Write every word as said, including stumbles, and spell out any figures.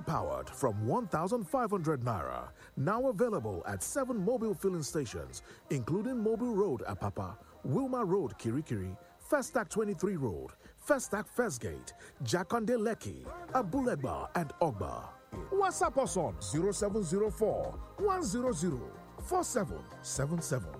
powered from one thousand five hundred naira. Now available at seven mobile filling stations, including Mobile Road, Apapa, Wilma Road, Kirikiri, Festac twenty-three Road, Festac First Gate, Jakonde Lekki, Abulegba, and Ogba. WhatsApp us on zero seven zero four, one zero zero, four seven seven seven.